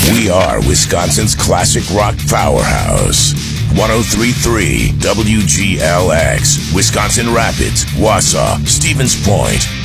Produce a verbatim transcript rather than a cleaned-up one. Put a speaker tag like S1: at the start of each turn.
S1: We are Wisconsin's classic rock powerhouse. one oh three point three W G L X, Wisconsin Rapids, Wausau, Stevens Point,